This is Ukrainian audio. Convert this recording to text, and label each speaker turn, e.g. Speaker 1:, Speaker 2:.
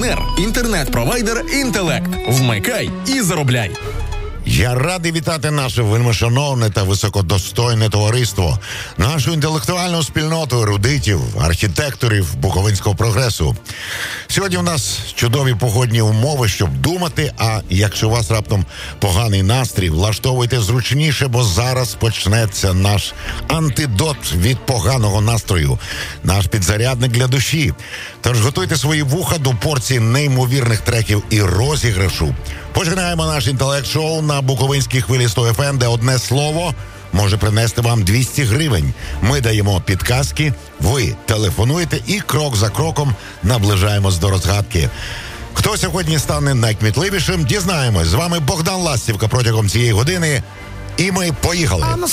Speaker 1: Партнер – інтернет-провайдер «Інтелект». Вмикай і заробляй.
Speaker 2: Я радий вітати наше вельмишановне та високодостойне товариство, нашу інтелектуальну спільноту ерудитів, архітекторів буковинського прогресу. Сьогодні у нас чудові погодні умови, щоб думати, а якщо у вас раптом поганий настрій, влаштовуйте зручніше, бо зараз почнеться наш антидот від поганого настрою, наш підзарядник для душі. Тож готуйте свої вуха до порції неймовірних треків і розіграшу. Починаємо наш інтелект-шоу на Буковинській хвилі 100 FM, де одне слово може принести вам 200 гривень. Ми даємо підказки, ви телефонуєте і крок за кроком наближаємось до розгадки. Хто сьогодні стане найкмітливішим, дізнаємось. З вами Богдан Ластівка протягом цієї години. І ми поїхали.